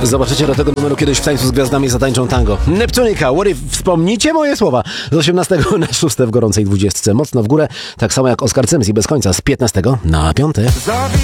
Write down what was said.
Zobaczycie do tego numeru kiedyś w Tańcu z Gwiazdami zatańczą tango. Neptunika, what if, wspomnijcie moje słowa. Z 18 na 6 w gorącej 20. Mocno w górę, tak samo jak Oskar Cymz i bez końca z 15 na 5.